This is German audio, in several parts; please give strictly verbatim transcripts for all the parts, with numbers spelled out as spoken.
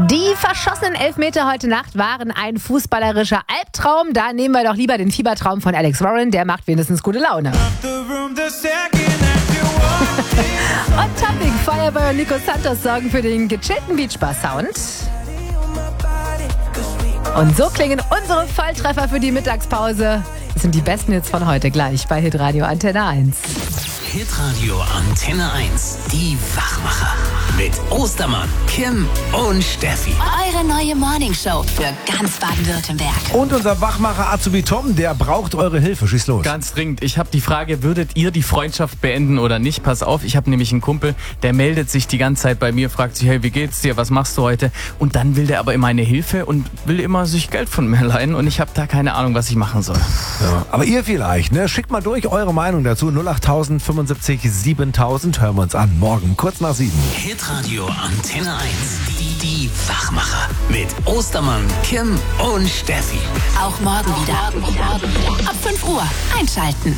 Die verschossenen Elfmeter heute Nacht waren ein fußballerischer Albtraum. Da nehmen wir doch lieber den Fiebertraum von Alex Warren, der macht wenigstens gute Laune. Und Topping, Fireboy und Nico Santos sorgen für den gechillten Beachbar-Sound. Und so klingen unsere Volltreffer für die Mittagspause. Das sind die besten Hits von heute gleich bei Hitradio Antenne eins. Hitradio Antenne eins, die Wachmacher. Mit Ostermann, Kim und Steffi. Eure neue Morningshow für ganz Baden-Württemberg. Und unser Wachmacher Azubi Tom, der braucht eure Hilfe. Schieß los. Ganz dringend. Ich habe die Frage, würdet ihr die Freundschaft beenden oder nicht? Pass auf, ich habe nämlich einen Kumpel, der meldet sich die ganze Zeit bei mir, fragt sich, hey, wie geht's dir, was machst du heute? Und dann will der aber immer eine Hilfe und will immer sich Geld von mir leihen und ich habe da keine Ahnung, was ich machen soll. Ja, aber ihr vielleicht, ne? Schickt mal durch eure Meinung dazu. null acht fünfundsiebzig siebentausend. Hören wir uns an. Morgen kurz nach sieben. Hitradio Antenne eins. Die, die Wachmacher. Mit Ostermann, Kim und Steffi. Auch morgen wieder. Ab fünf Uhr einschalten.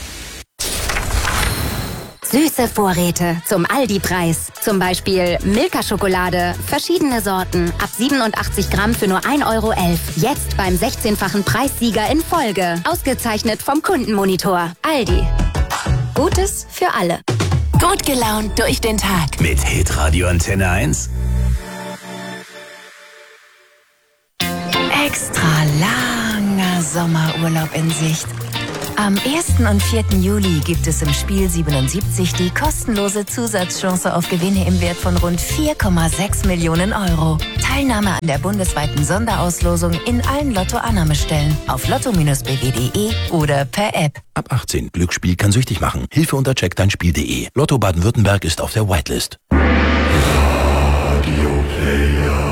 Süße Vorräte zum Aldi-Preis. Zum Beispiel Milka-Schokolade, verschiedene Sorten, ab siebenundachtzig Gramm für nur ein Euro elf. Jetzt beim sechzehnfachen Preissieger in Folge. Ausgezeichnet vom Kundenmonitor. Aldi. Gutes für alle. Gut gelaunt durch den Tag. Mit Hitradio Antenne eins. Extra langer Sommerurlaub in Sicht. Am ersten und vierten Juli gibt es im Spiel siebenundsiebzig die kostenlose Zusatzchance auf Gewinne im Wert von rund vier Komma sechs Millionen Euro. Teilnahme an der bundesweiten Sonderauslosung in allen Lotto-Annahmestellen auf lotto Bindestrich b w punkt de oder per App. Ab achtzehn. Glücksspiel kann süchtig machen. Hilfe unter check dein Spiel punkt de. Lotto Baden-Württemberg ist auf der Whitelist. Radio Player.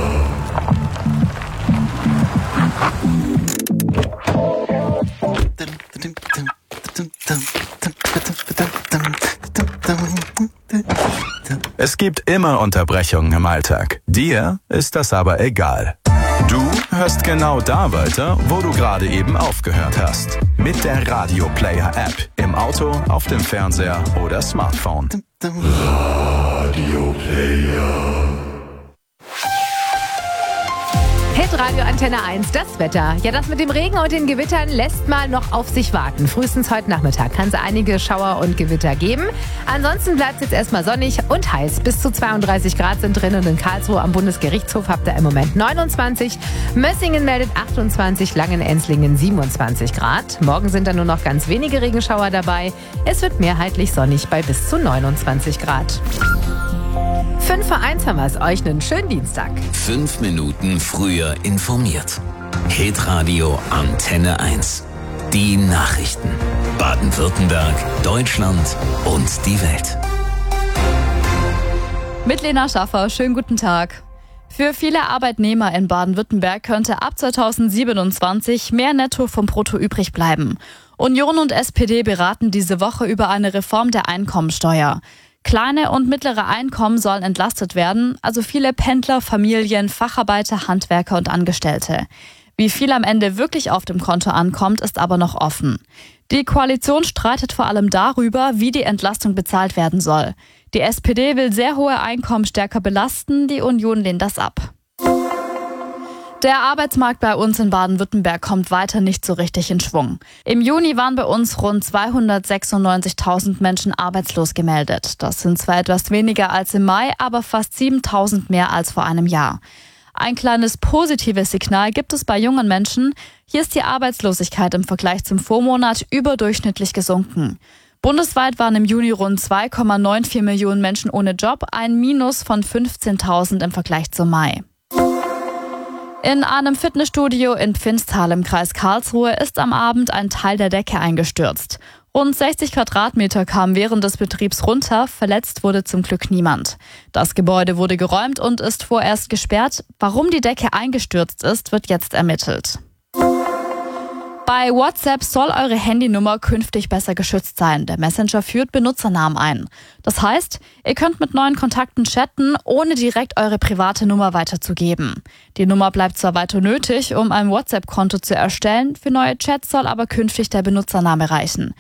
Es gibt immer Unterbrechungen im Alltag. Dir ist das aber egal. Du hörst genau da weiter, wo du gerade eben aufgehört hast. Mit der Radio Player App. Im Auto, auf dem Fernseher oder Smartphone. Radio Player. Hitradio Antenne eins, das Wetter. Ja, das mit dem Regen und den Gewittern lässt mal noch auf sich warten. Frühestens heute Nachmittag kann es einige Schauer und Gewitter geben. Ansonsten bleibt es jetzt erstmal sonnig und heiß. Bis zu zweiunddreißig Grad sind drin und in Karlsruhe am Bundesgerichtshof habt ihr im Moment neunundzwanzig. Mössingen meldet achtundzwanzig, Langenenslingen siebenundzwanzig Grad. Morgen sind dann nur noch ganz wenige Regenschauer dabei. Es wird mehrheitlich sonnig bei bis zu neunundzwanzig Grad. fünf vor eins haben wir es euch. Einen schönen Dienstag. Fünf Minuten früher informiert. Hitradio Antenne eins. Die Nachrichten. Baden-Württemberg, Deutschland und die Welt. Mit Lena Schaffer, schönen guten Tag. Für viele Arbeitnehmer in Baden-Württemberg könnte ab zweitausendsiebenundzwanzig mehr Netto vom Brutto übrig bleiben. Union und S P D beraten diese Woche über eine Reform der Einkommensteuer. Kleine und mittlere Einkommen sollen entlastet werden, also viele Pendler, Familien, Facharbeiter, Handwerker und Angestellte. Wie viel am Ende wirklich auf dem Konto ankommt, ist aber noch offen. Die Koalition streitet vor allem darüber, wie die Entlastung bezahlt werden soll. Die S P D will sehr hohe Einkommen stärker belasten, die Union lehnt das ab. Der Arbeitsmarkt bei uns in Baden-Württemberg kommt weiter nicht so richtig in Schwung. Im Juni waren bei uns rund zweihundertsechsundneunzigtausend Menschen arbeitslos gemeldet. Das sind zwar etwas weniger als im Mai, aber fast siebentausend mehr als vor einem Jahr. Ein kleines positives Signal gibt es bei jungen Menschen. Hier ist die Arbeitslosigkeit im Vergleich zum Vormonat überdurchschnittlich gesunken. Bundesweit waren im Juni rund zwei Komma vierundneunzig Millionen Menschen ohne Job, ein Minus von fünfzehntausend im Vergleich zum Mai. In einem Fitnessstudio in Pfinsthal im Kreis Karlsruhe ist am Abend ein Teil der Decke eingestürzt. Rund sechzig Quadratmeter kamen während des Betriebs runter, verletzt wurde zum Glück niemand. Das Gebäude wurde geräumt und ist vorerst gesperrt. Warum die Decke eingestürzt ist, wird jetzt ermittelt. Bei WhatsApp soll eure Handynummer künftig besser geschützt sein. Der Messenger führt Benutzernamen ein. Das heißt, ihr könnt mit neuen Kontakten chatten, ohne direkt eure private Nummer weiterzugeben. Die Nummer bleibt zwar weiter nötig, um ein WhatsApp-Konto zu erstellen, für neue Chats soll aber künftig der Benutzername reichen.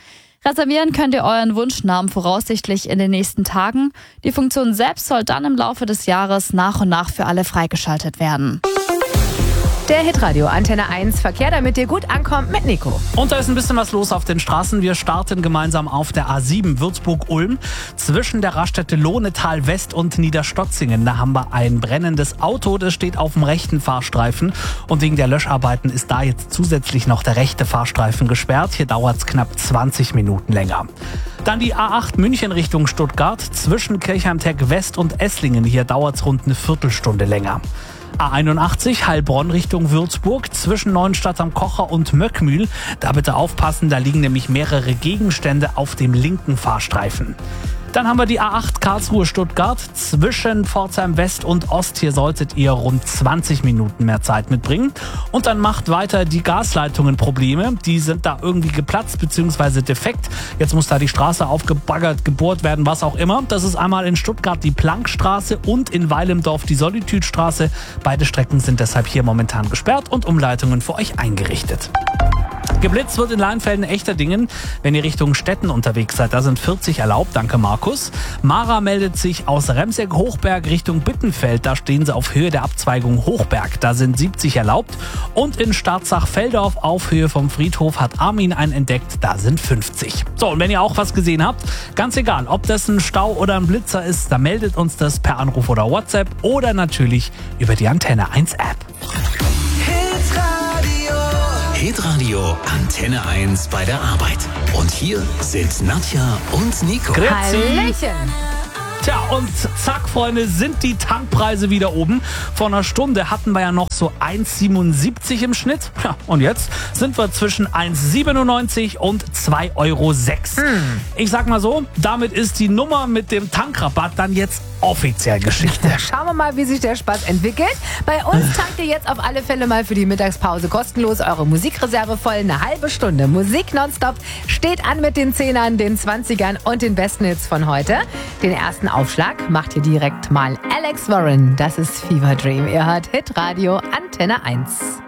Reservieren könnt ihr euren Wunschnamen voraussichtlich in den nächsten Tagen. Die Funktion selbst soll dann im Laufe des Jahres nach und nach für alle freigeschaltet werden. Der Hitradio Antenne eins Verkehr, damit ihr gut ankommt mit Nico. Und da ist ein bisschen was los auf den Straßen. Wir starten gemeinsam auf der A sieben Würzburg-Ulm zwischen der Raststätte Lohnetal West und Niederstotzingen. Da haben wir ein brennendes Auto, das steht auf dem rechten Fahrstreifen. Und wegen der Löscharbeiten ist da jetzt zusätzlich noch der rechte Fahrstreifen gesperrt. Hier dauert es knapp zwanzig Minuten länger. Dann die A acht München Richtung Stuttgart zwischen Kirchheim-Tech West und Esslingen. Hier dauert es rund eine Viertelstunde länger. A einundachtzig Heilbronn Richtung Würzburg zwischen Neuenstadt am Kocher und Möckmühl. Da bitte aufpassen, da liegen nämlich mehrere Gegenstände auf dem linken Fahrstreifen. Dann haben wir die A acht Karlsruhe-Stuttgart zwischen Pforzheim West und Ost. Hier solltet ihr rund zwanzig Minuten mehr Zeit mitbringen. Und dann macht weiter die Gasleitungen Probleme. Die sind da irgendwie geplatzt bzw. defekt. Jetzt muss da die Straße aufgebaggert, gebohrt werden, was auch immer. Das ist einmal in Stuttgart die Plankstraße und in Weilemdorf die Solitüdstraße. Beide Strecken sind deshalb hier momentan gesperrt und Umleitungen für euch eingerichtet. Geblitzt wird in Leinfelden-Echterdingen, wenn ihr Richtung Stetten unterwegs seid. Da sind vierzig erlaubt, danke Markus. Mara meldet sich aus Remseck-Hochberg Richtung Bittenfeld. Da stehen sie auf Höhe der Abzweigung Hochberg. Da sind siebzig erlaubt. Und in Starzach-Feldorf auf Höhe vom Friedhof hat Armin einen entdeckt. Da sind fünfzig. So, und wenn ihr auch was gesehen habt, ganz egal, ob das ein Stau oder ein Blitzer ist, dann meldet uns das per Anruf oder WhatsApp oder natürlich über die Antenne eins App. Hitradio Antenne eins bei der Arbeit. Und hier sind Nadja und Nico. Grüezi. Hallöchen. Tja, und zack, Freunde, sind die Tankpreise wieder oben. Vor einer Stunde hatten wir ja noch so eins siebenundsiebzig im Schnitt. Ja, und jetzt sind wir zwischen eins siebenundneunzig und zwei Euro sechs. Hm. Ich sag mal so, damit ist die Nummer mit dem Tankrabatt dann jetzt offiziell Geschichte. Schauen wir mal, wie sich der Spaß entwickelt. Bei uns tankt ihr jetzt auf alle Fälle mal für die Mittagspause kostenlos eure Musikreserve voll. Eine halbe Stunde Musik nonstop steht an mit den Zehnern, den Zwanzigern und den besten Hits von heute. Den ersten Aufschlag macht hier direkt mal Alex Warren. Das ist Fever Dream. Ihr hört Hitradio Antenne eins.